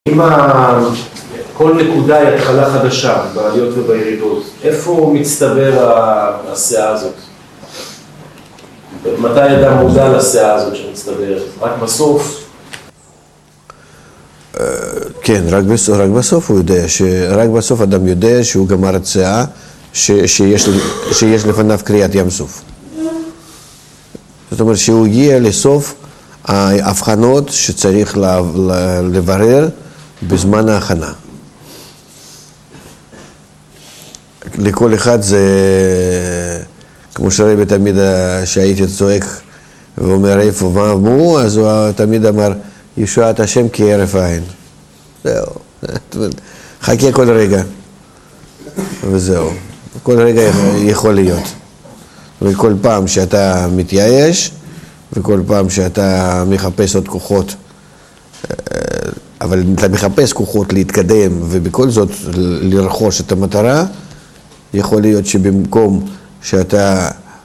אם כל נקודה היא התחלה חדשה, בעליות ובירידות, איפה מצטבר הסאה הזאת? מתי אדם מודע לסאה הזאת שמצטברת? רק בסוף? כן, רק בסוף הוא יודע, רק בסוף אדם יודע שהוא גמר את סאה, שיש לפניו קריאת ים סוף. זאת אומרת שהוא הגיע לסוף ההבחנות שצריך לברר בזמן ההכנה. לכל אחד זה, כמו שרבי תמיד שהייתי צועק ואומר איפה מה אמרו, אז הוא תמיד אמר ישועת השם כהרף עין. זהו, חכה כל רגע וזהו, כל רגע יכול להיות. וכל פעם שאתה מתייאש וכל פעם שאתה מחפש עוד כוחות, אבל אתה מחפש כוחות להתקדם ובכל זאת לרכוש את המטרה, יכול להיות שבמקום שאתה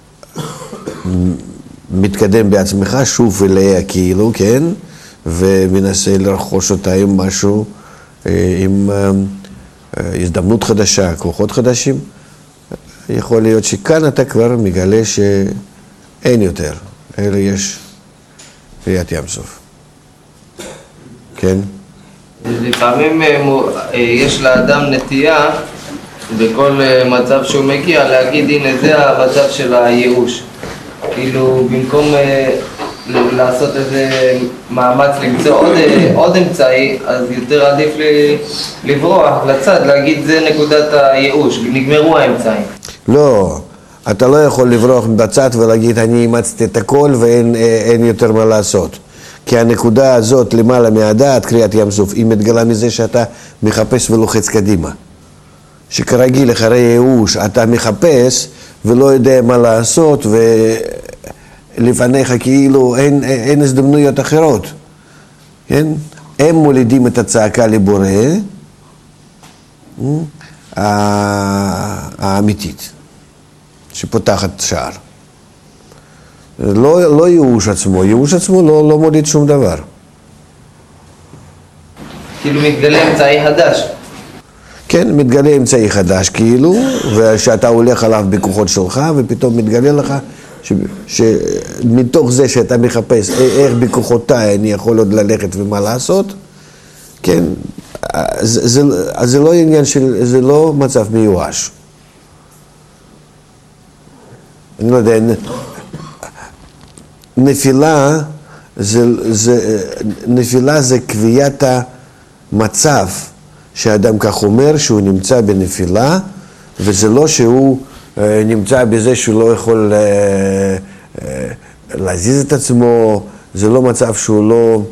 מתקדם בעצמך שוב אליה כאילו, כן? ומנסה לרכוש אותה עם משהו, עם הזדמנות חדשה, כוחות חדשים, יכול להיות שכאן אתה כבר מגלה שאין יותר, אלא יש קריאת ים סוף. כן? לפעמים יש לאדם נטייה בכל מצב שהוא מגיע להגיד הנה זה המצב של הייאוש. כאילו במקום לעשות איזה מאמץ למצוא עוד אמצעי, אז יותר עדיף לברוח לצד, להגיד זה נקודת הייאוש, נגמרו האמצעים. לא, אתה לא יכול לברוח בצד ולהגיד אני אימצתי את הכל ואין יותר מה לעשות. כי הנקודה הזאת למעלה מהדעת, קריאת ים סוף, היא מתגלה מזה שאתה מחפש ולוחץ קדימה. שכרגיל אחרי ייאוש אתה מחפש ולא יודע מה לעשות ולפניך כאילו אין הזדמנויות אחרות. כן? הם מולידים את הצעקה לבורא האמיתית שפותחת שער. לא ייאוש עצמו, ייאוש עצמו לא מוליד שום דבר. כאילו מתגלה אמצעי חדש. כן, מתגלה אמצעי חדש כאילו, ושאתה הולך עליו בכוחות שלך, ופתאום מתגלה לך שמתוך זה שאתה מחפש איך בכוחותיי אני יכול עוד ללכת ומה לעשות, כן, זה לא עניין זה לא מצב מיואש. אני לא יודע, נפילה זה קביעת המצב שהאדם כך אומר שהוא נמצא בנפילה, וזה לא שהוא נמצא בזה שהוא לא יכול להזיז את עצמו, זה לא מצב שהוא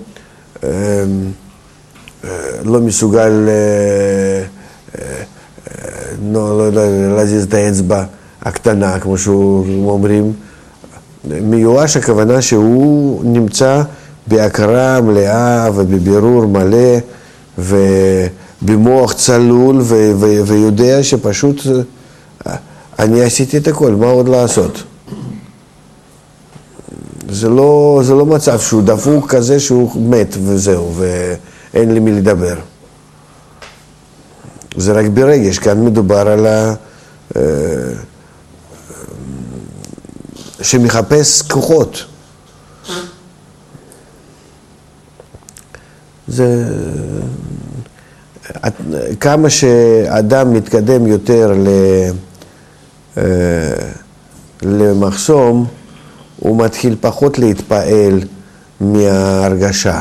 לא מסוגל לא להזיז את האצבע הקטנה, כמו שאומרים. מיואש הכוונה שהוא נמצא בהכרה מלאה ובבירור מלא ובמוח צלול ויודע שפשוט אני עשיתי את הכל, מה עוד לעשות? זה לא מצב שהוא דפוק כזה שהוא מת וזהו ואין לי מי לדבר. זה רק ברגש, כאן מדובר על שמחפש כוחות. זה כמה שאדם מתקדם יותר למחסום, הוא מתחיל פחות להתפעל מההרגשה.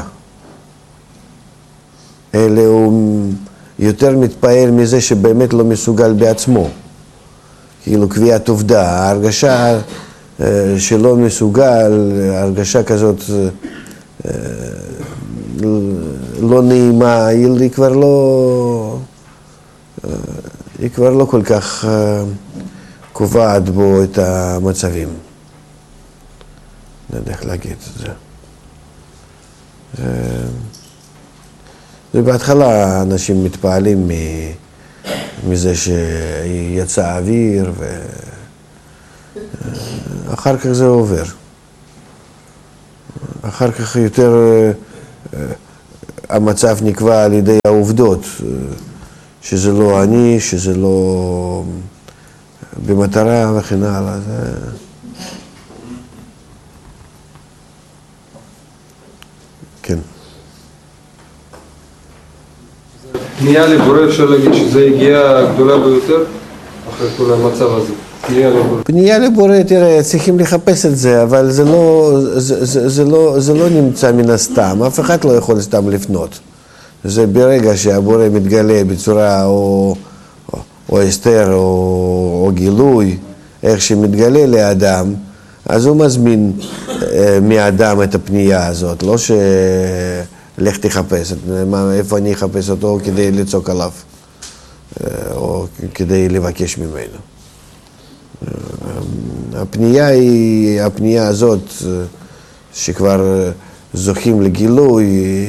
אלא הוא יותר מתפעל מזה שבאמת לא מסוגל בעצמו. כאילו קביעת עובדה, ההרגשה שלא מסוגל, הרגשה כזאת לא נעימה, היא כבר לא כל כך קובעת בו את המצבים. לא יודע איך להגיד את זה. ובהתחלה אנשים מתפעלים מזה שיצא אוויר אחר כך זה עובר. אחר כך יותר המצב נקבע על ידי העובדות, שזה לא אני, שזה לא במטרה וכן הלאה. כן. פנייה לבורא אפשר להגיד שזה הגיעה גדולה ביותר אחרי כל המצב הזה. פנייה לבורא, תראה, צריכים לחפש את זה, אבל זה לא נמצא מן הסתם, אף אחד לא יכול סתם לפנות. זה ברגע שהבורא מתגלה בצורה או הסתר או גילוי, איך שמתגלה לאדם, אז הוא מזמין מאדם את הפנייה הזאת, לא לך תחפש, איפה אני אחפש אותו כדי לצעוק עליו, או כדי לבקש ממנו. הפנייה הזאת, שכבר זוכים לגילוי,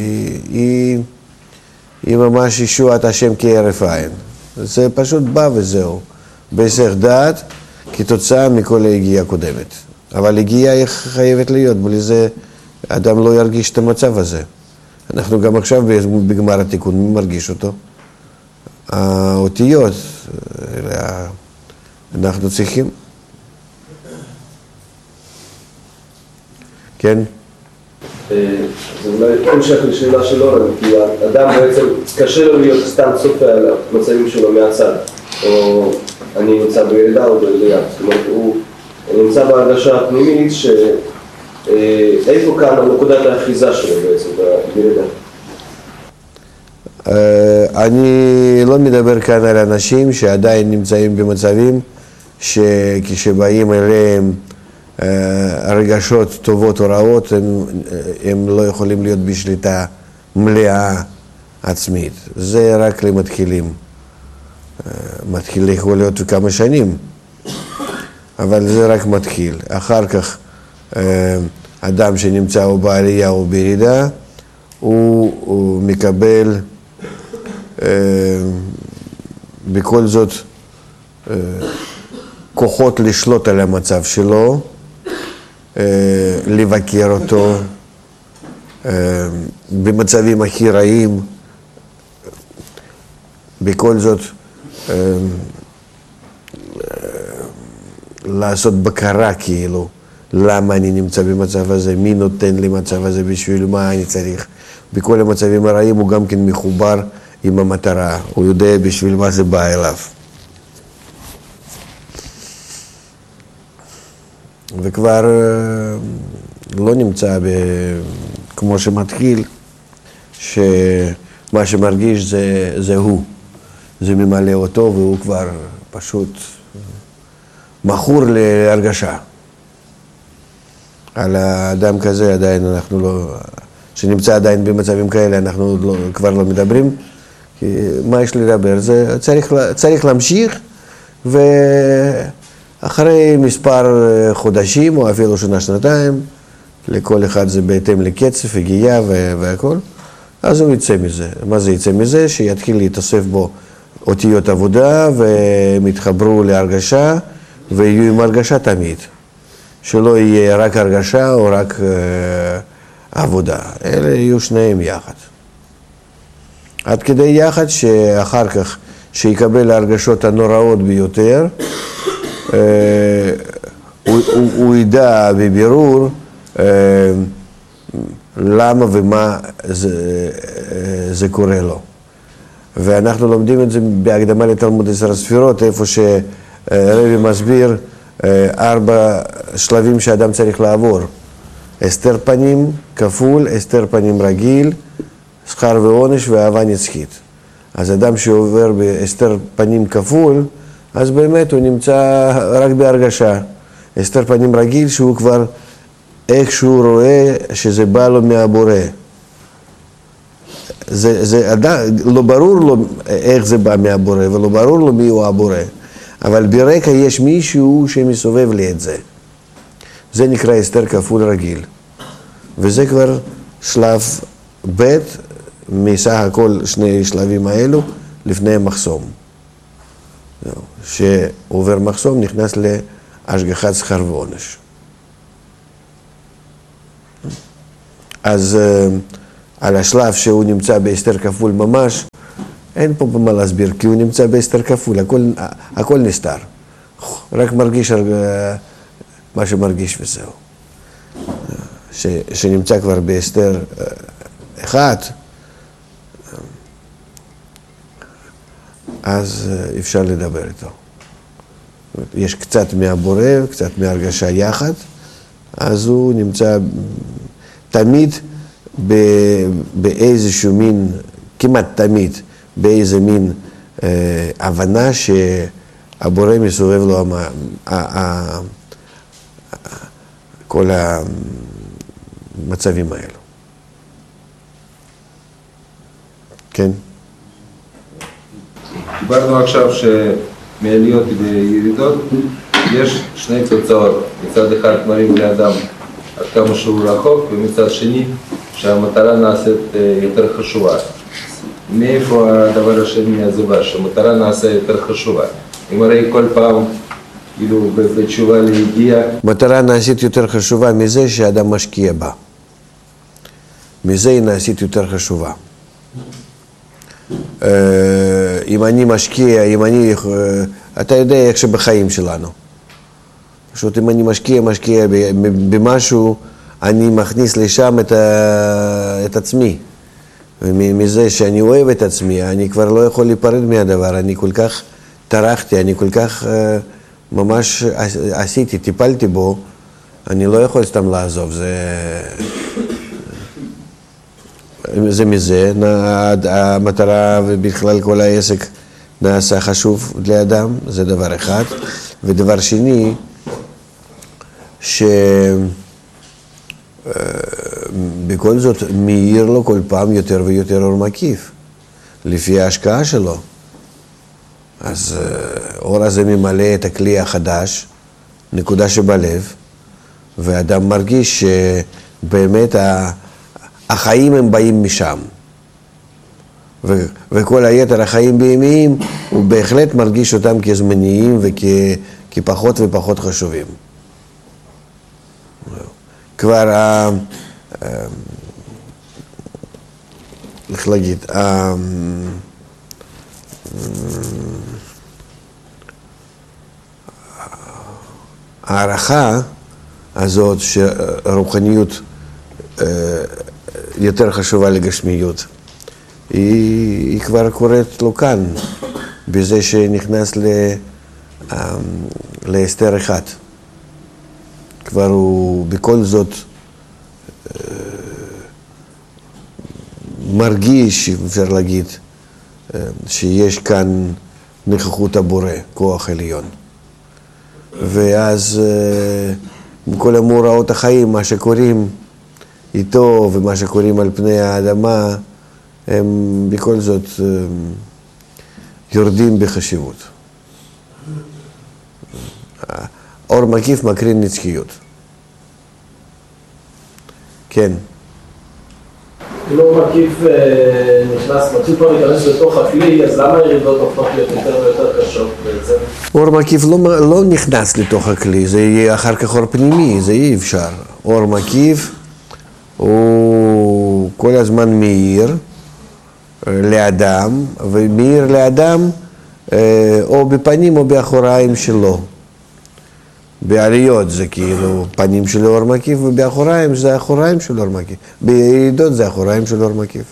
היא ממש ישועת השם כהרף עין. זה פשוט בא וזהו, בהיסח דעת, כתוצאה מכל ההגיעה הקודמת. אבל הגיעה היא חייבת להיות, בלי זה אדם לא ירגיש את המצב הזה. אנחנו גם עכשיו בגמר התיקון, מי מרגיש אותו? האותיות, אנחנו צריכים. כן? זה אולי כל שייך לשאלה שלו, כי האדם בעצם קשה לו להיות סתם צופה על המצבים שלו מהצד, או אני נמצא בירידה או בעלייה. זאת אומרת, הוא נמצא בהרגשה הפנימית איפה כאן נקודת האחיזה שלו בעצם בירידה. אני לא מדבר כאן על אנשים שעדיין נמצאים במצבים שכשבאים אליהם הרגשות טובות או רעות, הם לא יכולים להיות בשליטה מלאה עצמית. זה רק למתחילים. מתחיל יכול להיות כמה שנים, אבל זה רק מתחיל. אחר כך אדם שנמצא או בעלייה או בירידה, הוא מקבל בכל זאת כוחות לשלוט על המצב שלו, לבקר אותו במצבים הכי רעים, בכל זאת לעשות בקרה כאילו, למה אני נמצא במצב הזה, מי נותן לי מצב הזה, בשביל מה אני צריך. בכל המצבים הרעים הוא גם כן מחובר עם המטרה, הוא יודע בשביל מה זה בא אליו. וכבר לא נמצא כמו שמתחיל, שמה שמרגיש זה הוא, זה ממלא אותו, והוא כבר פשוט מכור להרגשה. על האדם כזה עדיין אנחנו לא, שנמצא עדיין במצבים כאלה, אנחנו כבר לא מדברים, כי מה יש לדבר? זה צריך להמשיך, ואחרי מספר חודשים, או אפילו שנה-שנתיים, לכל אחד זה בהתאם לקצב, הגיעה והכל, אז הוא יצא מזה. מה זה יצא מזה? שיתחיל להתאסף בו אותיות עבודה, והם יתחברו להרגשה, ויהיו עם הרגשה תמיד. שלא יהיה רק הרגשה או רק עבודה. אלה יהיו שניהם יחד. עד כדי יחד שאחר כך, שיקבל ההרגשות הנוראות ביותר, הוא ידע בבירור למה ומה זה קורה לו. ואנחנו לומדים את זה בהקדמה לתלמוד 10 ספירות, איפה שרבי מסביר 4 שלבים שאדם צריך לעבור. הסתר פנים כפול, הסתר פנים רגיל, שכר ועונש ואהבה נצחית. אז אדם שעובר בהסתר פנים כפול, אז באמת הוא נמצא רק בהרגשה. הסתר פנים רגיל שהוא כבר איך שהוא רואה שזה בא לו מהבורא. לא ברור לו איך זה בא מהבורא, ולא ברור לו מי הוא הבורא. אבל ברקע יש מישהו שמסובב לי את זה. זה נקרא הסתר כפול רגיל. וזה כבר שלב ב' מסך הכל שני שלבים האלו לפני מחסום. שעובר מחסום נכנס להשגחת שכר ועונש. אז על השלב שהוא נמצא בהסתר כפול ממש, אין פה מה להסביר, כי הוא נמצא בהסתר כפול, הכל נסתר. רק מרגיש מה שמרגיש וזהו. שנמצא כבר בהסתר אחד, אז אפשר לדבר איתו. יש קצת מהבורא, קצת מהרגשה יחד, אז הוא נמצא תמיד באיזשהו מין, כמעט תמיד, באיזה מין הבנה שהבורא מסובב לו כל המצבים האלו. כן? דיברנו עכשיו שמעליות וירידות יש שני תוצאות. מצד אחד מראים לאדם עד כמה שהוא רחוק, ומצד שני שהמטרה נעשית יותר חשובה. מאיפה הדבר השני הזה בא, שהמטרה נעשה יותר חשובה? אם הרי כל פעם, כאילו בתשובה לידיעה... מטרה נעשית יותר חשובה מזה שהאדם משקיע בה. מזה היא נעשית יותר חשובה. אם אני משקיע, אתה יודע איך שבחיים שלנו. פשוט אם אני משקיע במשהו, אני מכניס לשם את עצמי. ומזה שאני אוהב את עצמי, אני כבר לא יכול להיפרד מהדבר, אני כל כך טרחתי, אני כל כך ממש עשיתי, טיפלתי בו, אני לא יכול סתם לעזוב, זה מזה, המטרה ובכלל כל העסק נעשה חשוב לאדם, זה דבר אחד. ודבר שני, שבכל זאת מאיר לו כל פעם יותר ויותר אור מקיף, לפי ההשקעה שלו. אז אור הזה ממלא את הכלי החדש, נקודה שבלב, ואדם מרגיש שבאמת החיים הם באים משם. וכל היתר החיים בימיים, הוא בהחלט מרגיש אותם כזמניים וכפחות ופחות חשובים. כבר, איך להגיד, הערכה הזאת שרוחניות יותר חשובה לגשמיות, היא כבר קורית לו כאן, בזה שנכנס להסתר אחד. כבר הוא בכל זאת מרגיש, אפשר להגיד, שיש כאן נוכחות הבורא, כוח עליון. ואז כל המאורעות החיים, מה שקוראים איתו ומה שקוראים על פני האדמה, הם בכל זאת יורדים בחשיבות. אור מקיף מקרין נצחיות. כן. אם אור מקיף מתחיל פה להיכנס לתוך הכלי, אז למה הירידות הופכות להיות יותר ויותר קשות בעצם? אור מקיף לא נכנס לתוך הכלי, זה יהיה אחר כך אור פנימי, זה אי אפשר. אור מקיף הוא כל הזמן מאיר לאדם, ומאיר לאדם או בפנים או באחוריים שלו. בעליות זה כאילו פנים של אור מקיף, ובאחוריים זה האחוריים של אור מקיף. בירידות זה האחוריים של אור מקיף.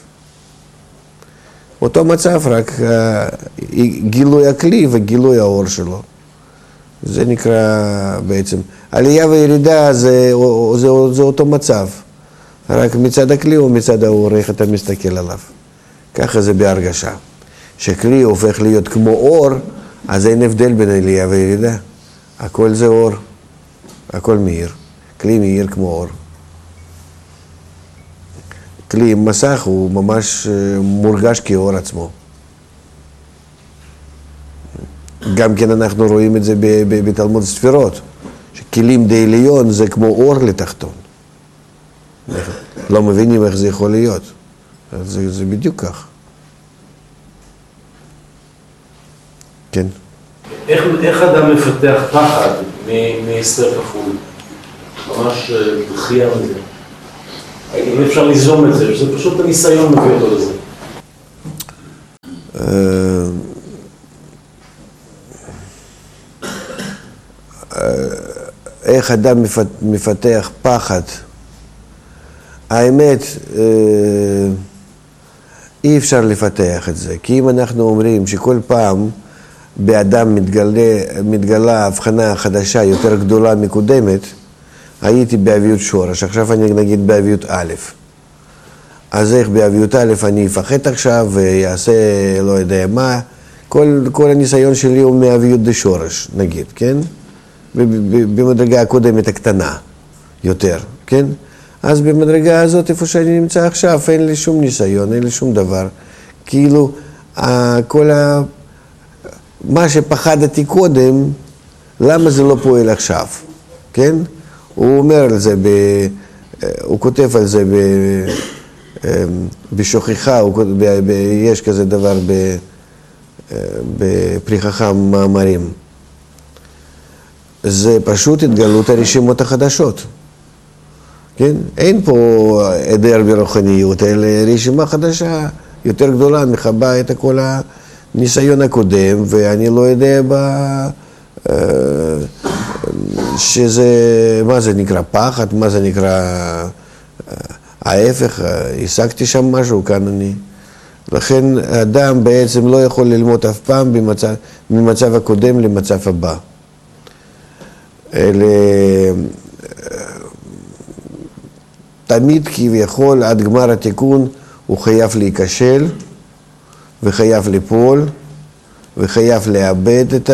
אותו מצב, רק גילוי הכלי וגילוי האור שלו. זה נקרא בעצם, עלייה וירידה זה אותו מצב. רק מצד הכלי או מצד האור, איך אתה מסתכל עליו. ככה זה בהרגשה. שכלי הופך להיות כמו אור, אז אין הבדל בין עלייה וירידה. הכל זה אור, הכל מאיר. כלי מאיר כמו אור. כלי עם מסך הוא ממש מורגש כאור עצמו. גם כן אנחנו רואים את זה בתלמוד ספירות, שכלים די עליון זה כמו אור לתחתון. לא מבינים איך זה יכול להיות. זה בדיוק כך. כן. איך אדם מפתח פחד מהסתר כפול? ממש דחייה מזה. אם אפשר ליזום את זה, שזה פשוט הניסיון מביא אותו לזה. איך אדם מפתח פחד? האמת, אי אפשר לפתח את זה, כי אם אנחנו אומרים שכל פעם באדם מתגלה הבחנה חדשה יותר גדולה מקודמת, הייתי באביות שורש, עכשיו אני נגיד באביות א', אז איך באביות א' אני אפחד עכשיו ויעשה לא יודע מה, כל הניסיון שלי הוא מאביות דשורש, נגיד, כן? במדרגה הקודמת הקטנה יותר, כן? אז במדרגה הזאת, איפה שאני נמצא עכשיו, אין לי שום ניסיון, אין לי שום דבר. כאילו, מה שפחדתי קודם, למה זה לא פועל עכשיו, כן? הוא אומר על זה, הוא כותב על זה בשוכחה, יש כזה דבר בפרי חכם מאמרים. זה פשוט התגלות הרשימות החדשות. כן? אין פה היעדר ברוחניות, אלא רשימה חדשה יותר גדולה, מחבה את כל הניסיון הקודם, ואני לא יודע שזה, מה זה נקרא פחד, מה זה נקרא ההפך, השגתי שם משהו, כאן אני. לכן האדם בעצם לא יכול ללמוד אף פעם ממצב הקודם למצב הבא. אלה תמיד כביכול עד גמר התיקון הוא חייב להיכשל וחייב ליפול וחייב לאבד את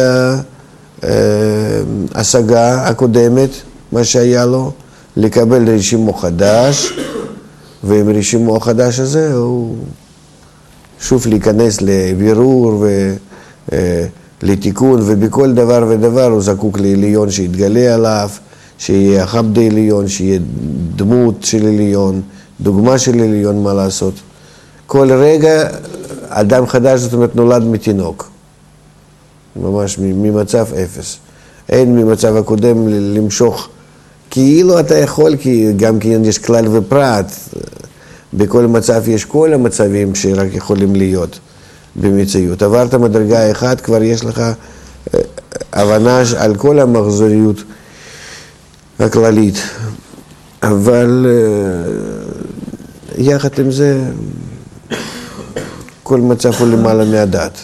ההשגה הקודמת, מה שהיה לו, לקבל רשימו חדש, ועם רשימו החדש הזה הוא שוב להיכנס לבירור ולתיקון, ובכל דבר ודבר הוא זקוק לעליון שיתגלה עליו, שיהיה חבדי עליון, שיהיה דמות של עליון, דוגמה של עליון, מה לעשות. כל רגע אדם חדש, זאת אומרת, נולד מתינוק. ממש ממצב אפס. אין ממצב הקודם למשוך, כאילו אתה יכול, כי גם כי יש כלל ופרט, בכל מצב יש כל המצבים שרק יכולים להיות במציאות. עברת מדרגה אחת, כבר יש לך הבנה על כל המחזוריות הכללית, אבל יחד עם זה כל מצב הוא למעלה מהדת.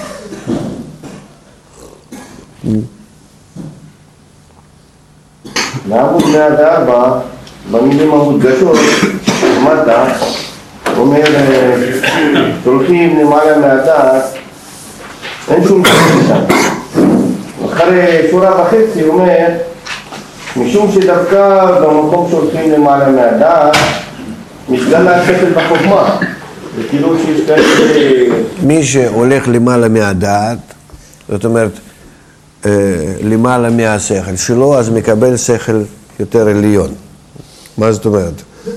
בעמוד 104, במילים המודגשות, למטה, אומר, הולכים למעלה מהדת, אין שום דבר. אחרי שורה וחצי הוא אומר, משום שדווקא במקום שהולכים למעלה מהדת, מתגלה השכל בחוכמה. זה כאילו שיש כאלה... מי שהולך למעלה מהדת, זאת אומרת, למעלה מהשכל שלו, אז מקבל שכל יותר עליון. מה זאת אומרת?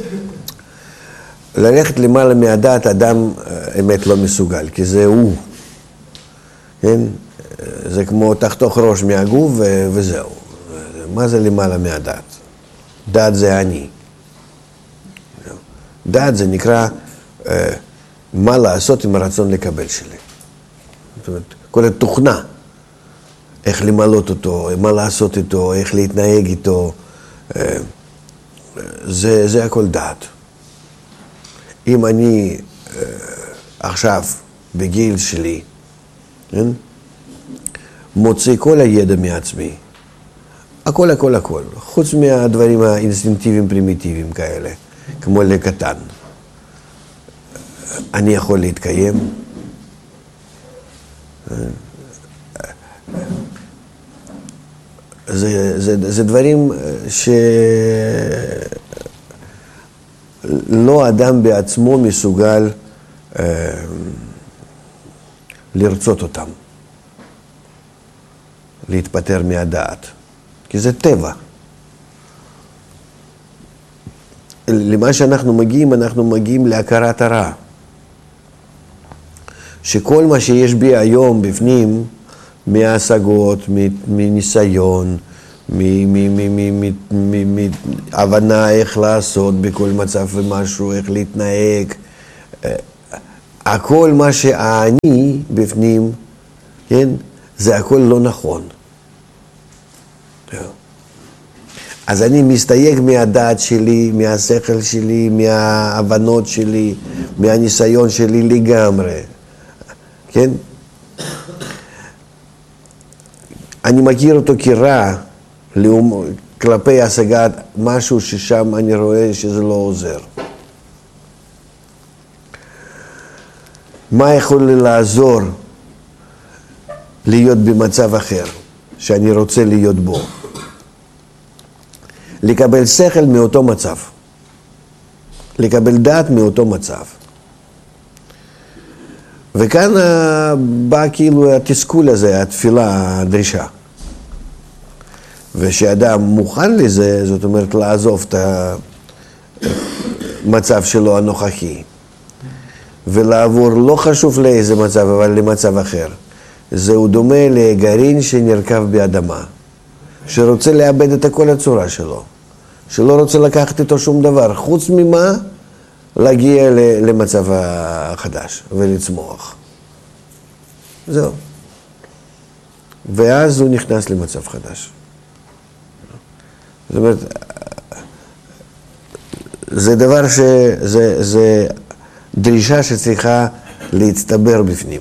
ללכת למעלה מהדת, אדם אמת לא מסוגל, כי זה הוא. כן? זה כמו תחתוך ראש מהגוף וזהו. מה זה למעלה מהדת? דת זה אני. דת זה נקרא מה לעשות עם הרצון לקבל שלי. זאת אומרת, כל התוכנה. איך למלות אותו, מה לעשות איתו, איך להתנהג איתו, זה הכל דעת. אם אני עכשיו, בגיל שלי, כן? מוצא כל הידע מעצמי, הכל, חוץ מהדברים האינסטינקטיביים פרימיטיביים כאלה, כמו לקטן, אני יכול להתקיים? זה דברים שלא אדם בעצמו מסוגל לרצות אותם, להתפטר מהדעת, כי זה טבע. למה שאנחנו מגיעים להכרת הרע. שכל מה שיש בי היום בפנים, מהשגות, מניסיון, מהבנה איך לעשות בכל מצב ומשהו, איך להתנהג. הכל מה שאני בפנים, כן? זה הכל לא נכון. אז אני מסתייג מהדעת שלי, מהשכל שלי, מההבנות שלי, מהניסיון שלי לגמרי. כן? אני מכיר אותו כרע כלפי השגת משהו ששם אני רואה שזה לא עוזר. מה יכול לי לעזור להיות במצב אחר שאני רוצה להיות בו? לקבל שכל מאותו מצב, לקבל דעת מאותו מצב. וכאן בא כאילו התסכול הזה, התפילה, הדרישה. ושאדם מוכן לזה, זאת אומרת לעזוב את המצב שלו הנוכחי, ולעבור לא חשוב לאיזה מצב, אבל למצב אחר. זהו דומה לגרעין שנרכב באדמה, שרוצה לאבד את כל הצורה שלו, שלא רוצה לקחת איתו שום דבר, חוץ ממה להגיע למצב החדש ולצמוח. זהו. ואז הוא נכנס למצב חדש. זאת אומרת, זה דבר זה דרישה שצריכה להצטבר בפנים.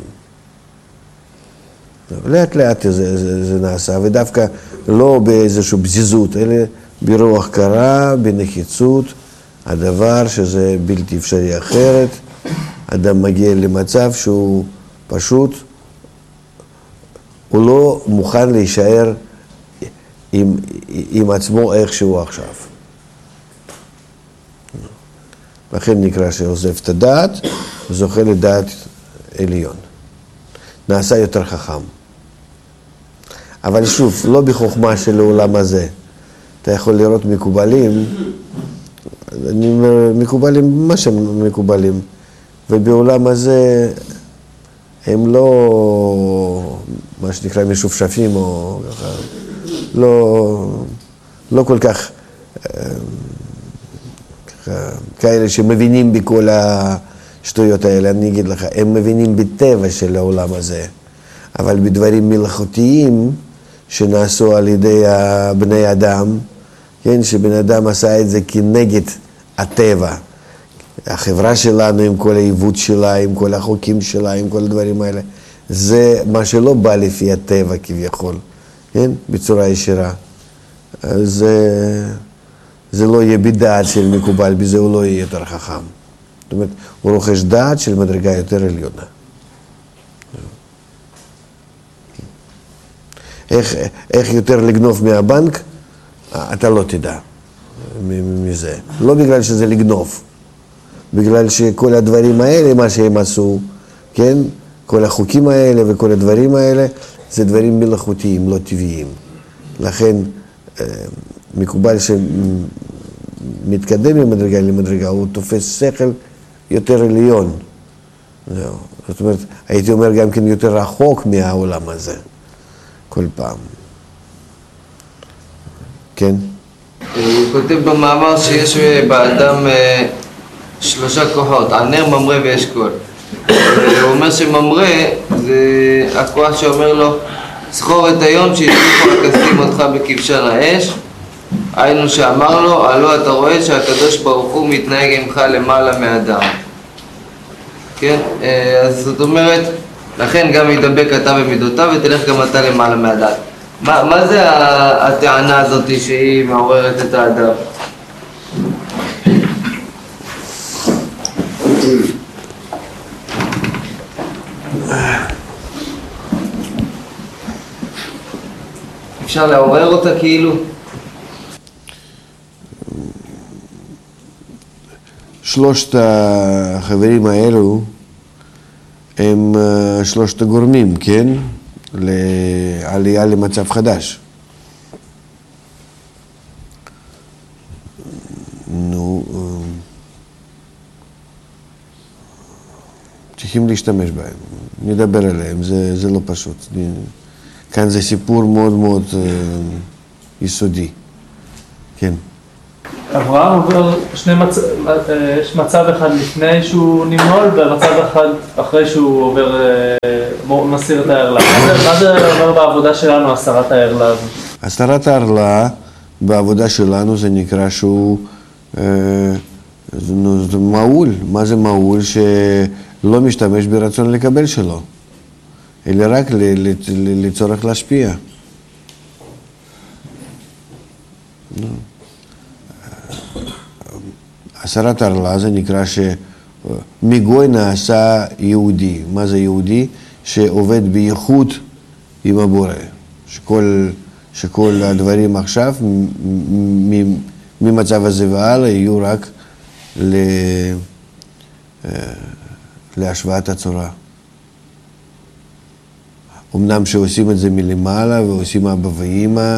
לאט לאט זה נעשה, ודווקא לא באיזושהי בזיזות, אלא ברוח קרה, בנחיצות, הדבר שזה בלתי אפשרי אחרת, אדם מגיע למצב שהוא פשוט, הוא לא מוכן להישאר עם עצמו איך שהוא עכשיו. לכן נקרא שעוזב את הדעת, זוכה לדעת עליון. נעשה יותר חכם. אבל שוב, לא בחוכמה של העולם הזה. אתה יכול לראות מקובלים, אני אומר, מקובלים, מה שהם מקובלים, ובעולם הזה הם לא, מה שנקרא, משופשפים או ככה, לא כל כך כאלה שמבינים בכל השטויות האלה. אני אגיד לך, הם מבינים בטבע של העולם הזה, אבל בדברים מלאכותיים שנעשו על ידי בני אדם, כן, שבן אדם עשה את זה כנגד הטבע. החברה שלנו עם כל העיוות שלה, עם כל החוקים שלה, עם כל הדברים האלה, זה מה שלא בא לפי הטבע כביכול, כן, בצורה ישירה. זה לא יהיה בדעת של מקובל, בזה הוא לא יהיה יותר חכם. זאת אומרת, הוא רוכש דעת של מדרגה יותר עליונה. איך יותר לגנוב מהבנק, אתה לא תדע מזה. לא בגלל שזה לגנוב, בגלל שכל הדברים האלה, מה שהם עשו, כן? כל החוקים האלה וכל הדברים האלה, זה דברים מלאכותיים, לא טבעיים. לכן, מקובל שמתקדם ממדרגה למדרגה, הוא תופס שכל יותר עליון. זהו. זאת אומרת, הייתי אומר גם כן יותר רחוק מהעולם הזה, כל פעם. כן? הוא כותב במאמר שיש באדם 3 כוחות, ענר, ממרא ואשכול. הוא אומר שממרא זה הכוח שאומר לו, זכור את היום שהשליחו הכסים אותך בכבשן האש, היינו שאמר לו, הלא אתה רואה שהקדוש ברוך הוא מתנהג עמך למעלה מאדם. כן? אז זאת אומרת, לכן גם ידבק אתה במידותיו ותלך גם אתה למעלה מאדם. מה זה הטענה הזאת שהיא מעוררת את האדם? אפשר לעורר אותה כאילו? שלושת החברים האלו הם 3 הגורמים, כן? לעלייה למצב חדש. נו, צריכים להשתמש בהם, נדבר עליהם, זה לא פשוט. כאן זה סיפור מאוד מאוד יסודי. כן. אברהם עובר יש מצב אחד לפני שהוא נמול ומצב אחד אחרי שהוא עובר, מסיר את הערלה. מה זה אומר בעבודה שלנו, הסרת הערלה הזאת? הסרת הערלה בעבודה שלנו זה נקרא שהוא זה מעול. מה זה מעול? שלא משתמש ברצון לקבל שלו, אלא רק לצורך להשפיע. הסרת הערלה זה נקרא שמגוי נעשה יהודי. מה זה יהודי? שעובד בייחוד עם הבורא. שכל הדברים עכשיו ממצב הזה והלאה יהיו רק להשוואת הצורה. אמנם שעושים את זה מלמעלה ועושים אבא ואמא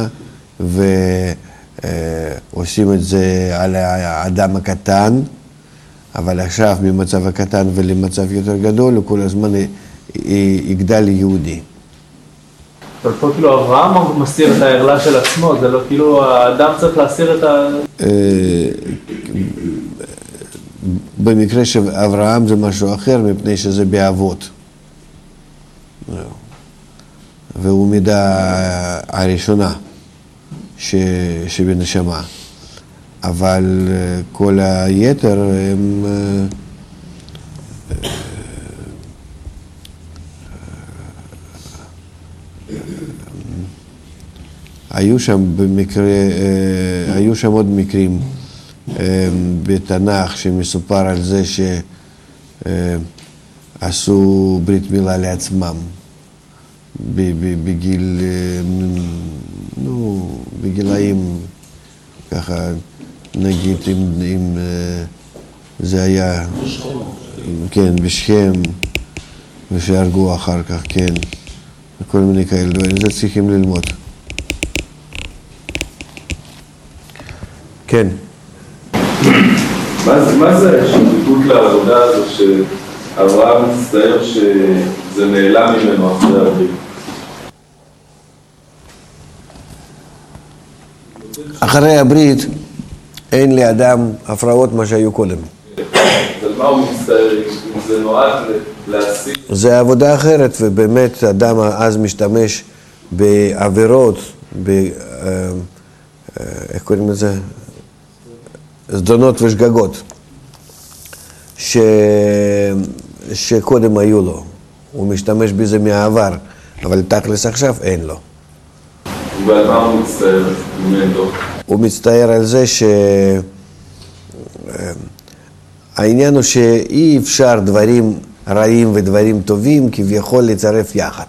ועושים את זה על האדם הקטן, אבל עכשיו ממצב הקטן ולמצב יותר גדול הוא כל הזמן יגדל ליהודי. אבל פה כאילו אברהם מסיר את הערלה של עצמו, זה לא כאילו האדם צריך להסיר את ה... במקרה של אברהם זה משהו אחר, מפני שזה באבות. והוא מידה הראשונה שבנשמה. אבל כל היתר הם... היו שם עוד מקרים בתנ"ך שמסופר על זה שעשו ברית מילה לעצמם בגיל, בגילאים ככה, נגיד אם זה היה, כן, בשכם, ושהרגו אחר כך, כן, וכל מיני כאלה דברים, זה צריכים ללמוד. כן. מה זה השתתפות לעבודה הזו שאברהם מצטער שזה נעלם ממנו אחרי הברית? אחרי הברית אין לאדם הפרעות מה שהיו קודם. אז מה הוא מצטער? אם זה נועד להשיג? זה עבודה אחרת, ובאמת אדם אז משתמש בעבירות, איך קוראים לזה? זדונות ושגגות שקודם היו לו. הוא משתמש בזה מהעבר, אבל תכלס עכשיו אין לו. ועל מה הוא מצטער ממנו? הוא מצטער על זה העניין הוא שאי אפשר דברים רעים ודברים טובים כביכול לצרף יחד.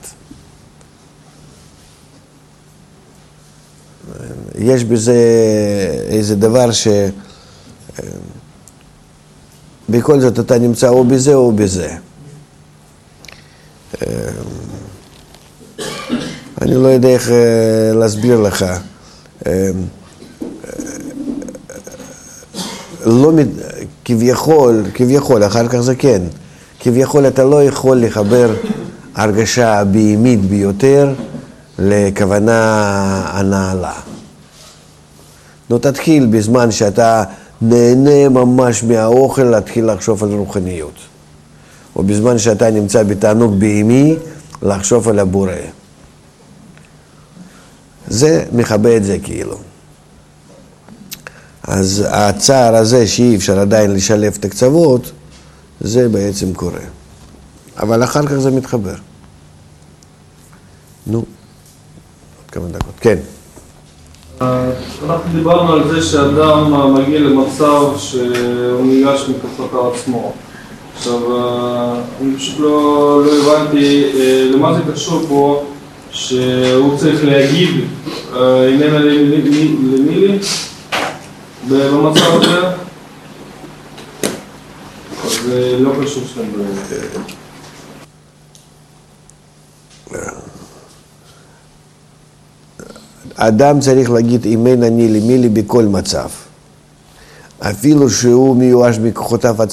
יש בזה איזה דבר בכל זאת אתה נמצא או בזה או בזה. אני לא יודע איך להסביר לך. לא, כביכול, אחר כך זה כן. כביכול אתה לא יכול לחבר הרגשה בהימית ביותר לכוונה הנעלה. לא תתחיל בזמן שאתה נהנה ממש מהאוכל להתחיל לחשוב על רוחניות. או בזמן שאתה נמצא בתענוג בהימי לחשוב על הבורא. זה מכבה את זה כאילו. אז הצער הזה שאי אפשר עדיין לשלב את הקצוות, זה בעצם קורה. אבל אחר כך זה מתחבר. נו, עוד כמה דקות. כן. אנחנו דיברנו על זה שאדם מגיע למצב שהוא ניגש מכוחות עצמו. עכשיו, אני פשוט לא הבנתי למה זה קשור פה שהוא צריך להגיד איננה למילי במצב הזה, אז זה לא קשור שם. אדם צריך להגיד אמן אני למילי בכל מצב. אפילו שהוא מיואש מכוחותיו